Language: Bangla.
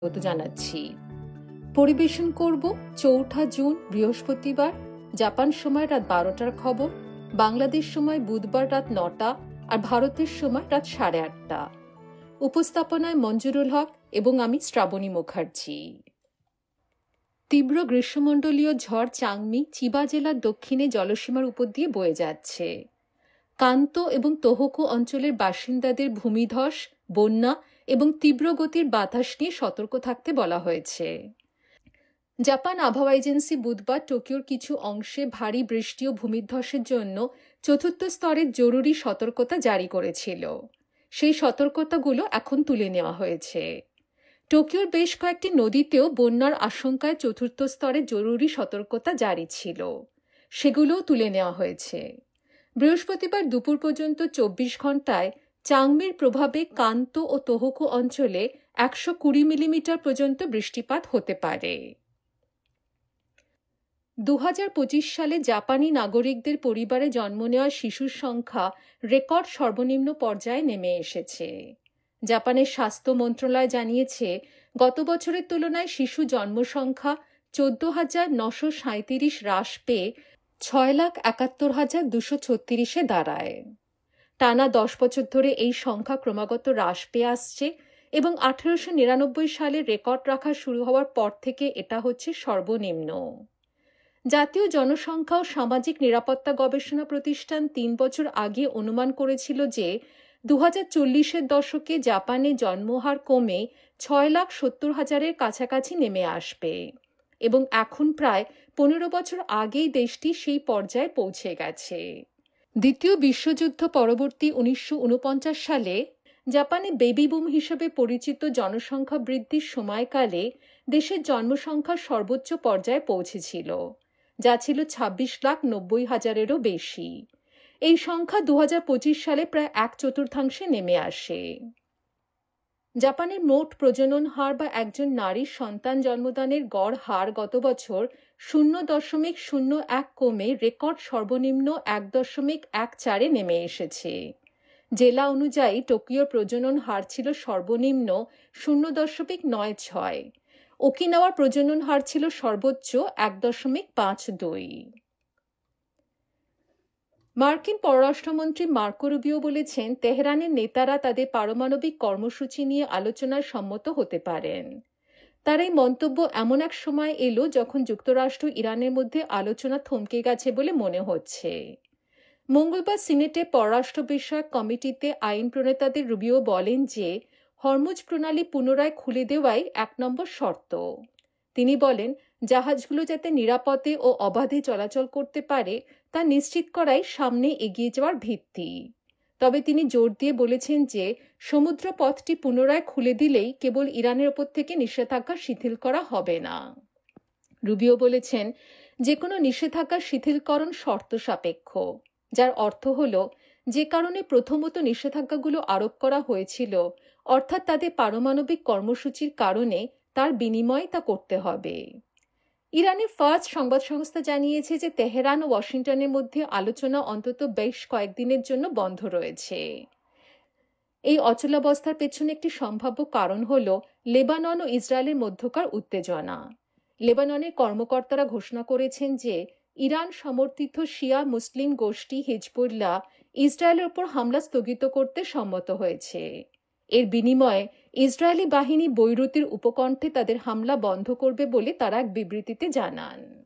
জানাচ্ছি। পরিবেশন করব ৪ জুন বৃহস্পতিবার জাপান সময় রাত ১২টার খবর, বাংলাদেশ সময় বুধবার রাত ৯টা আর ভারতের সময় রাত ৮:৩০। উপস্থাপনায় মঞ্জুরুল হক এবং আমি শ্রাবণী মুখার্জি। তীব্র গ্রীষ্মমণ্ডলীয় ঝড় চাংমি চিবা জেলার দক্ষিণে জলসীমার উপর দিয়ে বয়ে যাচ্ছে। কান্তো এবং তোহোকু অঞ্চলের বাসিন্দাদের ভূমিধস, বন্যা এবং তীব্র গতির বাতাস নিয়ে সতর্ক থাকতে বলা হয়েছে। জাপান আবহাওয়া এজেন্সি বুধবার টোকিওর কিছু অংশে ভারী বৃষ্টি ও ভূমিধসের জন্য ৪র্থ স্তরের জরুরি সতর্কতা জারি করেছিল। সেই সতর্কতাগুলো এখন তুলে নেওয়া হয়েছে। টোকিওর বেশ কয়েকটি নদীতেও বন্যার আশঙ্কায় ৪র্থ স্তরের জরুরি সতর্কতা জারি ছিল, সেগুলোও তুলে নেওয়া হয়েছে। বৃহস্পতিবার দুপুর পর্যন্ত ২৪ ঘণ্টায় চাংমির প্রভাবে কান্তো ও তোহোকু অঞ্চলে ১২০ মিলিমিটার পর্যন্ত বৃষ্টিপাত হতে পারে। ২০২৫ সালে জাপানি নাগরিকদের পরিবারে জন্ম নেওয়া শিশুর সংখ্যা রেকর্ড সর্বনিম্ন পর্যায়ে নেমে এসেছে। জাপানের স্বাস্থ্য মন্ত্রণালয় জানিয়েছে, গত বছরের তুলনায় শিশু জন্মসংখ্যা ১৪,৯৩৭ হ্রাস পেয়ে ৬,৭১,২৩৬-এ দাঁড়ায়। টানা ১০ বছর ধরে এই সংখ্যা ক্রমাগত হ্রাস পেয়ে আসছে এবং ১৮৯৯ সালে রেকর্ড রাখা শুরু হওয়ার পর থেকে এটা হচ্ছে সর্বনিম্ন। জাতীয় জনসংখ্যা ও সামাজিক নিরাপত্তা গবেষণা প্রতিষ্ঠান ৩ বছর আগে অনুমান করেছিল যে ২০৪০-এর দশকে জাপানে জন্মহার কমে ৬,৭০,০০০-এর কাছাকাছি নেমে আসবে এবং এখন প্রায় ১৫ বছর আগেই দেশটি সেই পর্যায়ে পৌঁছে গেছে। দ্বিতীয় বিশ্বযুদ্ধ পরবর্তী ১৯৪৯ সালে জাপানে বেবি বুম হিসেবে পরিচিত জনসংখ্যা বৃদ্ধির সময়কালে দেশের জন্মসংখ্যা সর্বোচ্চ পর্যায়ে পৌঁছেছিল, যা ছিল ২৬,৯০,০০০-এরও বেশি। এই সংখ্যা ২০২৫ সালে প্রায় ১/৪ নেমে আসে। জাপানের মোট প্রজনন হার বা একজন নারীর সন্তান জন্মদানের গড় হার গত বছর ০.০১ কমে রেকর্ড সর্বনিম্ন ১.১৪-এ নেমে এসেছে। জেলা অনুযায়ী টোকিওর প্রজনন হার ছিল সর্বনিম্ন ০.৯৬। ওকিনাওয়ার প্রজনন হার ছিল সর্বোচ্চ ১.৫২। মার্কিন পররাষ্ট্রমন্ত্রী মার্কো রুবিও বলেছেন, তেহরানের নেতারা তাদের পারমাণবিক কর্মসূচি নিয়ে আলোচনায় সম্মত হতে পারেন। তার এই মন্তব্য এমন এক সময় এলো যখন যুক্তরাষ্ট্র ইরানের মধ্যে আলোচনা থমকে গেছে বলে মনে হচ্ছে। মঙ্গলবার সিনেটে পররাষ্ট্র বিষয়ক কমিটিতে আইন প্রণেতাদের রুবিও বলেন যে হরমুজ প্রণালী পুনরায় খুলে দেওয়াই ১ নম্বর শর্ত। তিনি বলেন, জাহাজগুলো যাতে নিরাপদে ও অবাধে চলাচল করতে পারে তা নিশ্চিত করাই সামনে এগিয়ে যাওয়ার ভিত্তি। তবে তিনি জোর দিয়ে বলেছেন যে সমুদ্র পথটি পুনরায় খুলে দিলেই কেবল ইরানের ওপর থেকে নিষেধাজ্ঞা শিথিল করা হবে না। রুবিও বলেছেন, যে কোনো নিষেধাজ্ঞা শিথিলকরণ শর্ত সাপেক্ষ, যার অর্থ হল যে কারণে প্রথমত নিষেধাজ্ঞাগুলো আরোপ করা হয়েছিল, অর্থাৎ তাদের পারমাণবিক কর্মসূচির কারণে, তার বিনিময়ে তা করতে হবে। ইরানের ফার্স্ট সংবাদ সংস্থা জানিয়েছে যে তেহরান ও ওয়াশিংটনের মধ্যে আলোচনা অন্তত বেশ কয়েকদিনের জন্য বন্ধ রয়েছে। এই অচলাবস্থার পেছনে একটি সম্ভাব্য কারণ হল লেবানন ও ইসরায়েলের মধ্যকার উত্তেজনা। লেবাননের কর্মকর্তারা ঘোষণা করেছেন যে ইরান সমর্থিত শিয়া মুসলিম গোষ্ঠী হিজবুল্লাহ ইসরায়েলের উপর হামলা স্থগিত করতে সম্মত হয়েছে। এর বিনিময়ে ইসরায়েলি বাহিনী বৈরুতের উপকণ্ঠে তাদের হামলা বন্ধ করবে বলে তারা এক বিবৃতিতে জানান।